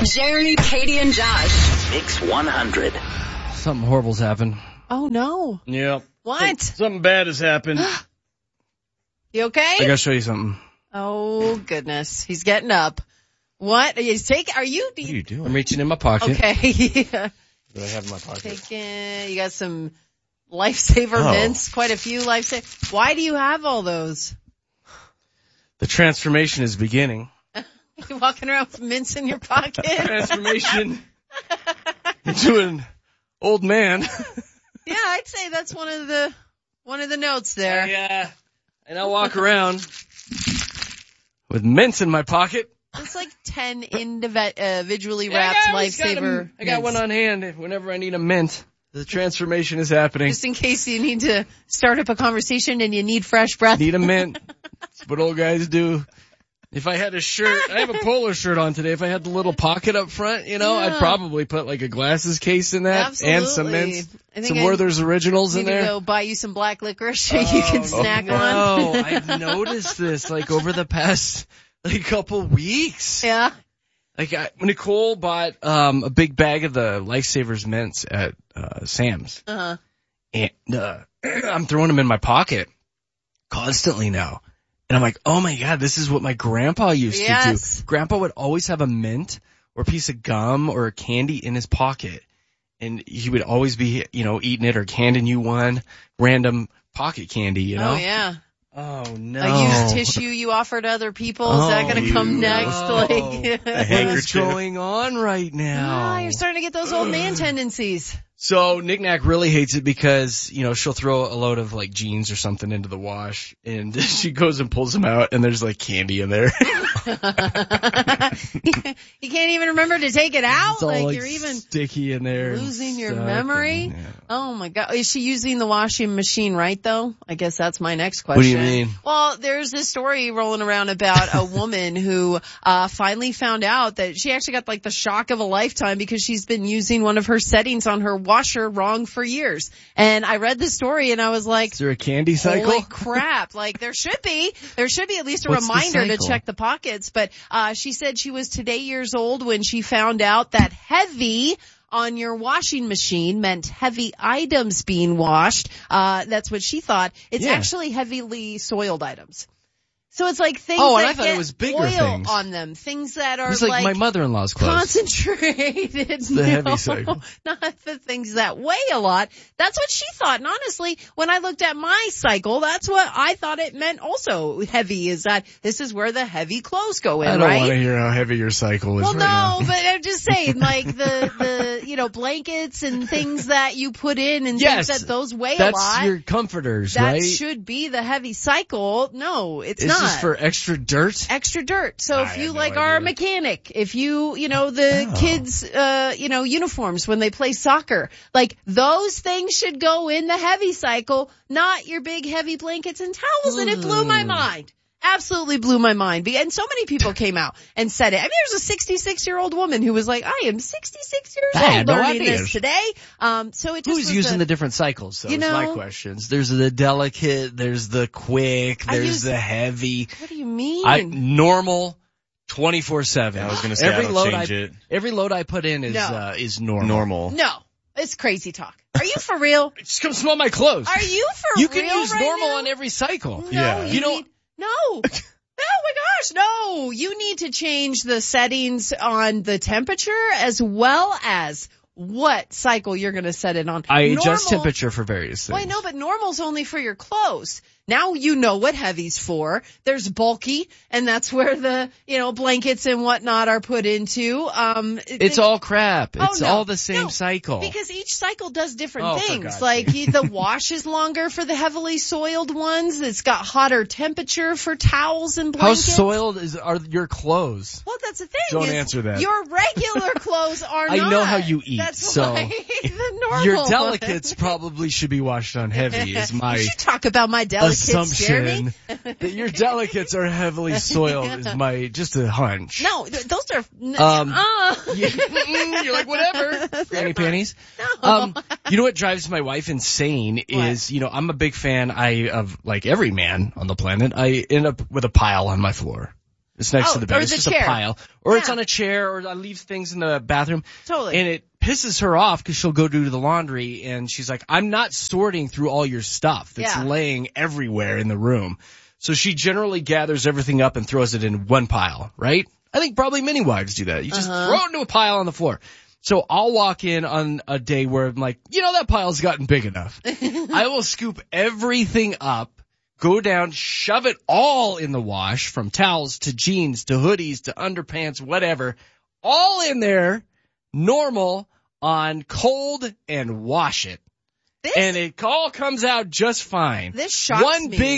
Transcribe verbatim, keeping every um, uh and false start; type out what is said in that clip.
Jeremy, Katie, and Josh. Mix one hundred. Something horrible's happened. Oh, no. Yep. What? Something bad has happened. You okay? I gotta show you something. Oh, goodness. He's getting up. What? He's take, are you? What are you doing? I'm reaching in my pocket. Okay. What do I have in my pocket? Taking, you got some Lifesaver Oh. mints, quite a few Lifesaver. Why do you have all those? The transformation is beginning. You walking around with mints in your pocket? Transformation into an old man. Yeah, I'd say that's one of the one of the notes there. Yeah. And I walk around with mints in my pocket. It's like ten individually Yeah, wrapped I always got 'em. Lifesaver. I got mints. one on hand whenever I need a mint. The transformation is happening. Just in case you need to start up a conversation and you need fresh breath. Need a mint. That's what old guys do. If I had a shirt, I have a polo shirt on today. If I had the little pocket up front, you know, Yeah. I'd probably put like a glasses case in that Absolutely. and some mints, I think some I Werther's Originals need in to there. go buy you some black licorice so you can snack no, on. I've noticed this like over the past like couple weeks. Yeah. Like I, Nicole bought um a big bag of the Lifesavers mints at uh Sam's, Uh-huh. and uh, I'm throwing them in my pocket constantly now. And I'm like, oh my God, this is what my grandpa used Yes. to do. Grandpa would always have a mint or a piece of gum or a candy in his pocket. And he would always be, you know, eating it or handing you one random pocket candy, you know? Oh, yeah. Oh, no. A used tissue you offer to other people. Is that Oh, going to come you- next? Oh. Like, What is going on right now? Ah, you're starting to get those old man tendencies. So Knick Knack really hates it because, you know, she'll throw a load of like jeans or something into the wash and she goes and pulls them out and there's like candy in there. You can't even remember to take it out. It's all like, like you're even sticky in there. and losing your stuck memory. and- yeah. Oh my God. Is she using the washing machine right though? I guess that's my next question. What do you mean? Well, there's this story rolling around about a woman who, uh, finally found out that she actually got like the shock of a lifetime because she's been using one of her settings on her washer wrong for years. And I read the story and I was like, Is there a candy cycle? holy crap. Like there should be, there should be at least a What's the reminder to cycle? check the pockets. But, uh, she said she was today years old when she found out that heavy on your washing machine meant heavy items being washed. Uh, that's what she thought. It's Yeah. actually heavily soiled items. So it's like things Oh, and that I thought get it was bigger oil things. on them, things that are It was like, my mother-in-law's clothes. concentrated. the no, heavy cycle. Not the things that weigh a lot. That's what she thought. And honestly, when I looked at my cycle, that's what I thought it meant also. Heavy is that this is where the heavy clothes go in, I don't right? want to hear how heavy your cycle is Well, right no, now. but I'm just saying, like the, the, you know, blankets and things that you put in and Yes, things that those weigh That's a lot. your comforters, that right? should be the heavy cycle. No, it's, It's not. just for extra dirt. Extra dirt. So I if you had no like are a idea. mechanic, if you, you know, the Oh. kids, uh, you know, uniforms when they play soccer, like those things should go in the heavy cycle, not your big heavy blankets and towels. And it blew my Ooh. mind. Absolutely blew my mind. Be- And so many people came out and said it. I mean, there's a sixty-six year old woman who was like, I am sixty-six years I had old no learning idea. this today. Um, so it just Who's was using a- the different cycles? Those You are my know- questions. There's the delicate, there's the quick, I there's use- the heavy. What do you mean? I normal twenty-four seven. I was gonna say, every I don't load change I, it. Every load I put in is No. uh, is normal. Normal. no, it's crazy talk. Are you for real? Just come smell my clothes. Are you for you real can use right normal now? on every cycle. No, Yeah. you, You know- need, no. Oh my gosh, no. You need to change the settings on the temperature as well as what cycle you're going to set it on. I adjust Normal- temperature for various things. Well, I know, but normal's only for your clothes. Now you know what heavy's for. There's bulky, and that's where the, you know, blankets and whatnot are put into. Um, It's they- all crap. Oh, It's no. all the same No, cycle. Because each cycle does different Oh, for things. God's Like sake. the wash is longer for the heavily soiled ones. It's got hotter temperature for towels and How blankets. soiled is are your clothes? Well, that's the thing. Don't is answer that. Your regular clothes are I not. know how you eat, That's so why the normal Your ones. delicates probably should be washed on heavy is my You should talk about my delicates, Jeremy. assumption. That your delicates are heavily soiled is my just a hunch. No, th- those are. n- Um, uh, You, mm, you're like, whatever. Granny panties. No. Um, you know what drives my wife insane is, you know, I'm a big fan I of like every man on the planet. I end up with a pile on my floor. It's next Oh, to the bed. or It's the just chair. a pile. Or it's Yeah. on a chair, or I leave things in the bathroom. Totally. And it pisses her off because she'll go do the laundry and she's like, I'm not sorting through all your stuff that's Yeah. laying everywhere in the room. So she generally gathers everything up and throws it in one pile, right? I think probably many wives do that. You just Uh-huh. throw it into a pile on the floor. So I'll walk in on a day where I'm like, you know, that pile's gotten big enough. I will scoop everything up, go down, shove it all in the wash, from towels to jeans to hoodies to underpants, whatever, all in there, normal, on cold, and wash it. This, And it all comes out just fine. this shocks One me. big